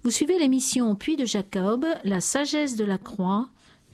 Vous suivez l'émission Puits de Jacob, la sagesse de la croix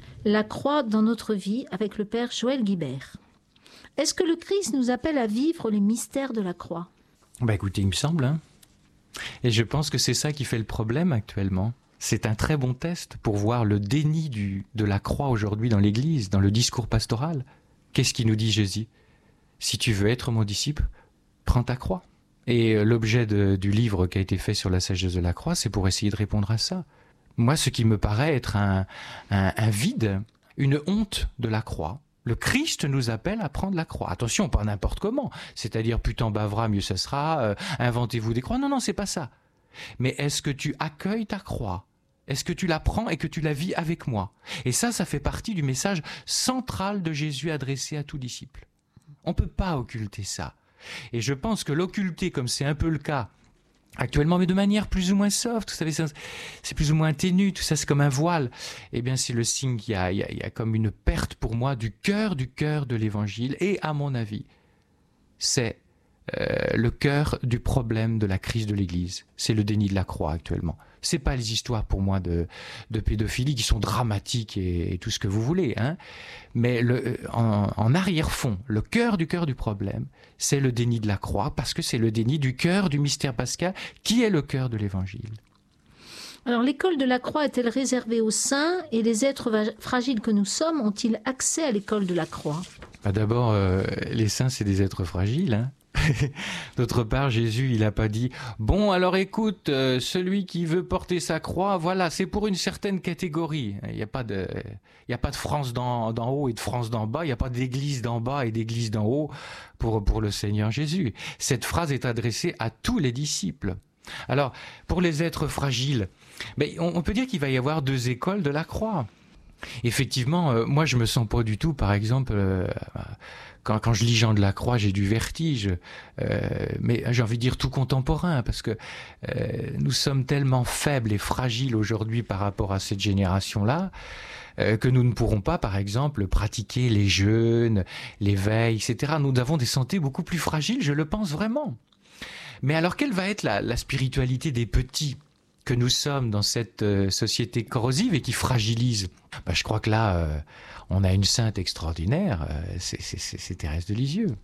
dans notre vie avec le Père Joël Guibert. Est-ce que le Christ nous appelle à vivre les mystères de la croix ? Écoutez, il me semble, hein. Et je pense que c'est ça qui fait le problème actuellement. C'est un très bon test pour voir le déni de la croix aujourd'hui dans l'Église, dans le discours pastoral. Qu'est-ce qu'il nous dit Jésus ? Si tu veux être mon disciple, prends ta croix. Et l'objet du livre qui a été fait sur la sagesse de la croix, c'est pour essayer de répondre à ça. Moi, ce qui me paraît être un vide, une honte de la croix. Le Christ nous appelle à prendre la croix. Attention, pas n'importe comment. C'est-à-dire, plus t'en baveras, mieux ça sera. Inventez-vous des croix. Non, c'est pas ça. Mais est-ce que tu accueilles ta croix ? Est-ce que tu la prends et que tu la vis avec moi ? Et ça fait partie du message central de Jésus adressé à tout disciple. On ne peut pas occulter ça. Et je pense que l'occulter, comme c'est un peu le cas actuellement, mais de manière plus ou moins soft, vous savez, c'est plus ou moins ténu, tout ça c'est comme un voile, eh bien c'est le signe qu'il y a comme une perte pour moi du cœur de l'évangile, et à mon avis, c'est le cœur du problème de la crise de l'Église. C'est le déni de la croix actuellement. C'est pas les histoires pour moi de pédophilie qui sont dramatiques et tout ce que vous voulez, hein. Mais en arrière-fond, le cœur du problème, c'est le déni de la croix, parce que c'est le déni du cœur du mystère pascal, qui est le cœur de l'Évangile. Alors l'école de la croix est-elle réservée aux saints, et les êtres fragiles que nous sommes ont-ils accès à l'école de la croix ? D'abord, les saints, c'est des êtres fragiles, hein. D'autre part, Jésus, il n'a pas dit « Bon, alors écoute, celui qui veut porter sa croix, voilà, c'est pour une certaine catégorie. » Il n'y a pas de France d'en haut et de France d'en bas, il n'y a pas d'église d'en bas et d'église d'en haut pour le Seigneur Jésus. Cette phrase est adressée à tous les disciples. Alors, pour les êtres fragiles, on peut dire qu'il va y avoir deux écoles de la croix. Effectivement, moi je me sens pas du tout, par exemple, quand je lis Jean de la Croix, j'ai du vertige, mais j'ai envie de dire tout contemporain, parce que nous sommes tellement faibles et fragiles aujourd'hui par rapport à cette génération-là, que nous ne pourrons pas, par exemple, pratiquer les jeûnes, les veilles, etc. Nous avons des santé beaucoup plus fragiles, je le pense vraiment. Mais alors, quelle va être la spiritualité des petits que nous sommes dans cette société corrosive et qui fragilise ? Je crois que là, on a une sainte extraordinaire, c'est Thérèse de Lisieux.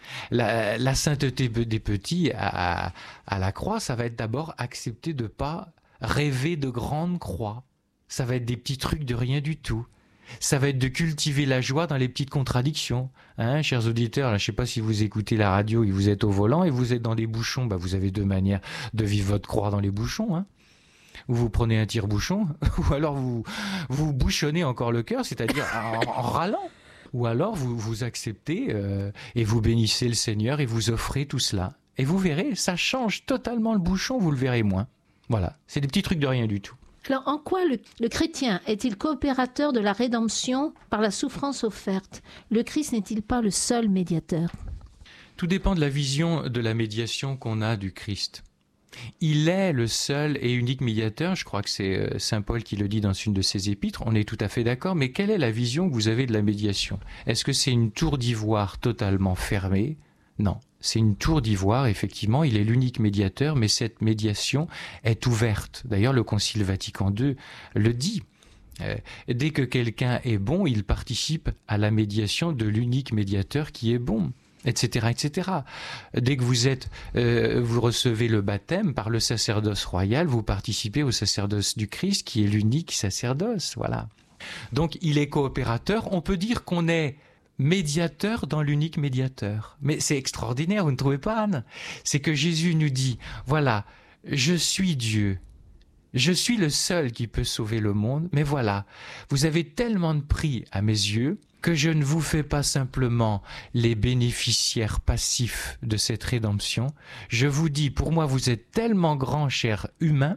La sainteté des petits à la croix, ça va être d'abord accepter de ne pas rêver de grandes croix. Ça va être des petits trucs de rien du tout. Ça va être de cultiver la joie dans les petites contradictions. Hein, chers auditeurs, là, je ne sais pas si vous écoutez la radio et vous êtes au volant et vous êtes dans des bouchons, vous avez deux manières de vivre votre croix dans les bouchons, hein. Ou vous prenez un tire-bouchon, ou alors vous bouchonnez encore le cœur, c'est-à-dire en râlant. Ou alors vous acceptez et vous bénissez le Seigneur et vous offrez tout cela. Et vous verrez, ça change totalement le bouchon, vous le verrez moins. Voilà, c'est des petits trucs de rien du tout. Alors en quoi le chrétien est-il coopérateur de la rédemption par la souffrance offerte ? Le Christ n'est-il pas le seul médiateur ? Tout dépend de la vision de la médiation qu'on a du Christ. Il est le seul et unique médiateur, je crois que c'est saint Paul qui le dit dans une de ses épîtres, on est tout à fait d'accord, mais quelle est la vision que vous avez de la médiation ? Est-ce que c'est une tour d'ivoire totalement fermée ? Non, c'est une tour d'ivoire, effectivement, il est l'unique médiateur, mais cette médiation est ouverte. D'ailleurs, le Concile Vatican II le dit. Dès que quelqu'un est bon, il participe à la médiation de l'unique médiateur qui est bon. Etc., etc. Dès que vous recevez le baptême par le sacerdoce royal, vous participez au sacerdoce du Christ qui est l'unique sacerdoce, voilà. Donc il est coopérateur, on peut dire qu'on est médiateur dans l'unique médiateur. Mais c'est extraordinaire, vous ne trouvez pas, Anne ? C'est que Jésus nous dit, voilà, je suis Dieu. Je suis le seul qui peut sauver le monde, mais voilà, vous avez tellement de prix à mes yeux que je ne vous fais pas simplement les bénéficiaires passifs de cette rédemption. Je vous dis, pour moi, vous êtes tellement grand, cher humain,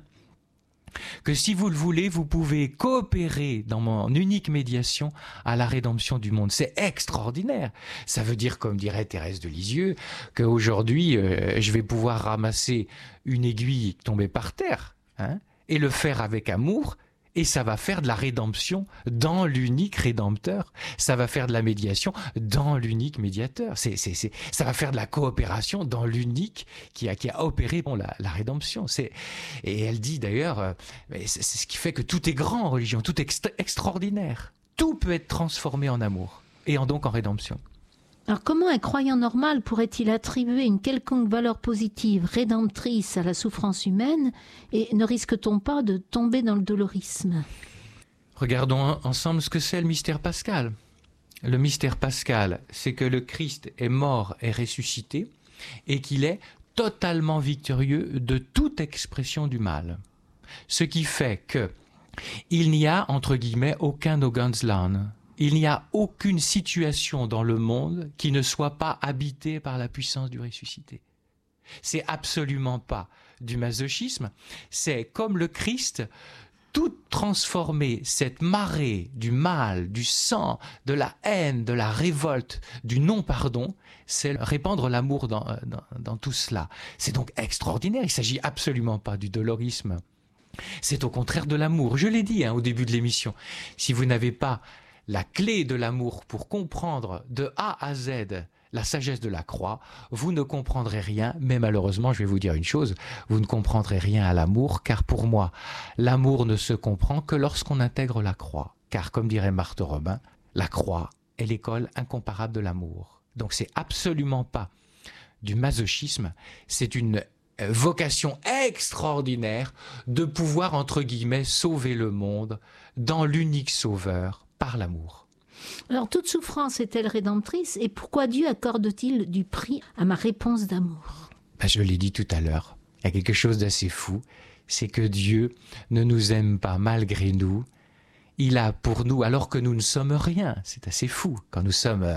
que si vous le voulez, vous pouvez coopérer dans mon unique médiation à la rédemption du monde. C'est extraordinaire. Ça veut dire, comme dirait Thérèse de Lisieux, qu'aujourd'hui, je vais pouvoir ramasser une aiguille tombée par terre, hein, et le faire avec amour, Et ça va faire de la rédemption dans l'unique rédempteur. Ça va faire de la médiation dans l'unique médiateur. Ça va faire de la coopération dans l'unique qui a opéré la rédemption. Et elle dit d'ailleurs, c'est ce qui fait que tout est grand en religion, tout est extraordinaire. Tout peut être transformé en amour et donc en rédemption. Alors comment un croyant normal pourrait-il attribuer une quelconque valeur positive, rédemptrice à la souffrance humaine, et ne risque-t-on pas de tomber dans le dolorisme ? Regardons ensemble ce que c'est le mystère pascal. Le mystère pascal, c'est que le Christ est mort et ressuscité, et qu'il est totalement victorieux de toute expression du mal. Ce qui fait que il n'y a, entre guillemets, aucun Nogansland. Il n'y a aucune situation dans le monde qui ne soit pas habitée par la puissance du ressuscité. C'est absolument pas du masochisme, c'est comme le Christ, tout transformer cette marée du mal, du sang, de la haine, de la révolte, du non-pardon, c'est répandre l'amour dans tout cela. C'est donc extraordinaire, il ne s'agit absolument pas du dolorisme. C'est au contraire de l'amour. Je l'ai dit au début de l'émission, si vous n'avez pas la clé de l'amour pour comprendre de A à Z la sagesse de la croix, vous ne comprendrez rien, mais malheureusement, je vais vous dire une chose, vous ne comprendrez rien à l'amour, car pour moi, l'amour ne se comprend que lorsqu'on intègre la croix. Car comme dirait Marthe Robin, la croix est l'école incomparable de l'amour. Donc c'est absolument pas du masochisme, c'est une vocation extraordinaire de pouvoir, entre guillemets, sauver le monde dans l'unique sauveur, par l'amour. Alors, toute souffrance est-elle rédemptrice, et pourquoi Dieu accorde-t-il du prix à ma réponse d'amour ? Je l'ai dit tout à l'heure, il y a quelque chose d'assez fou, c'est que Dieu ne nous aime pas malgré nous. Il a pour nous, alors que nous ne sommes rien, c'est assez fou, quand nous sommes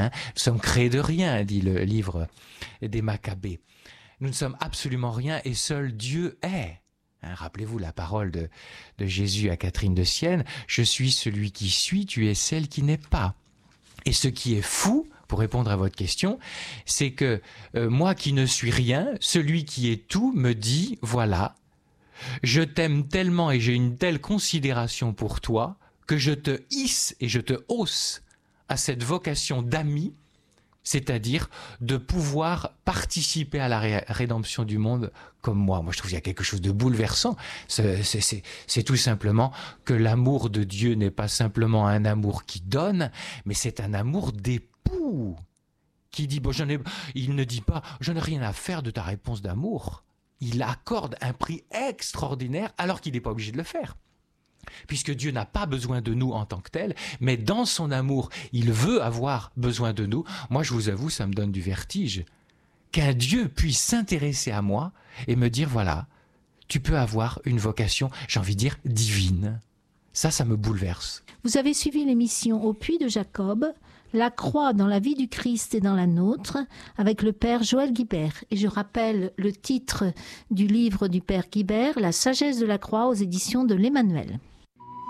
créés de rien, dit le livre des Maccabées. Nous ne sommes absolument rien et seul Dieu est. Rappelez-vous la parole de Jésus à Catherine de Sienne, « Je suis celui qui suis, tu es celle qui n'est pas ». Et ce qui est fou, pour répondre à votre question, c'est que moi qui ne suis rien, celui qui est tout me dit « Voilà, je t'aime tellement et j'ai une telle considération pour toi que je te hisse et je te hausse à cette vocation d'ami, c'est-à-dire de pouvoir participer à la rédemption du monde comme moi. Moi, je trouve qu'il y a quelque chose de bouleversant. C'est tout simplement que l'amour de Dieu n'est pas simplement un amour qui donne, mais c'est un amour d'époux qui dit, il ne dit pas « je n'ai rien à faire de ta réponse d'amour ». Il accorde un prix extraordinaire alors qu'il n'est pas obligé de le faire. Puisque Dieu n'a pas besoin de nous en tant que tel, mais dans son amour, il veut avoir besoin de nous. Moi, je vous avoue, ça me donne du vertige. Qu'un Dieu puisse s'intéresser à moi et me dire, voilà, tu peux avoir une vocation, j'ai envie de dire, divine. Ça me bouleverse. Vous avez suivi l'émission Au Puits de Jacob, la croix dans la vie du Christ et dans la nôtre, avec le Père Joël Guibert. Et je rappelle le titre du livre du Père Guibert, La sagesse de la croix, aux éditions de l'Emmanuel.